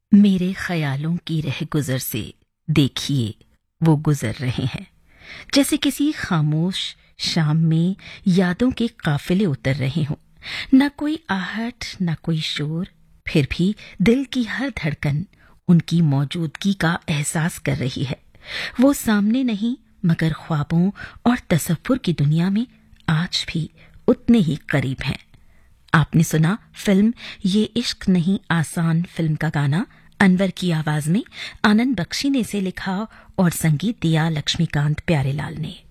मेरे ख्यालों की रह गुजर से देखिए वो गुजर रहे हैं, जैसे किसी खामोश शाम में यादों के काफिले उतर रहे हों। न कोई आहट न कोई शोर, फिर भी दिल की हर धड़कन उनकी मौजूदगी का एहसास कर रही है। वो सामने नहीं मगर ख्वाबों और तसव्वुर की दुनिया में आज भी उतने ही करीब हैं। आपने सुना फिल्म ये इश्क नहीं आसान फिल्म का गाना अनवर की आवाज में। आनंद बख्शी ने इसे लिखा और संगीत दिया लक्ष्मीकांत प्यारेलाल ने।